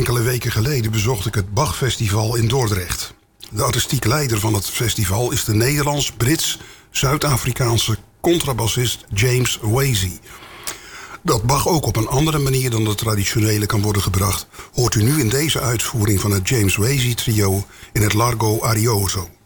Enkele weken geleden bezocht ik het Bachfestival in Dordrecht. De artistiek leider van het festival is de Nederlands-Brits-Zuid-Afrikaanse contrabassist James Wasey. Dat Bach ook op een andere manier dan de traditionele kan worden gebracht, hoort u nu in deze uitvoering van het James Wasey Trio in het Largo Arioso.